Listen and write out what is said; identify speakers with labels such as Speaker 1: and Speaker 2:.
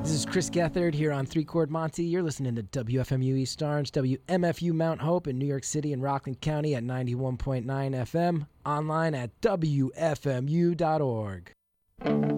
Speaker 1: This is Chris Gethard here on 3 Chord Monty. You're listening to WFMU East Orange, WMFU Mount Hope in New York City and Rockland County at 91.9 FM, online at WFMU.org.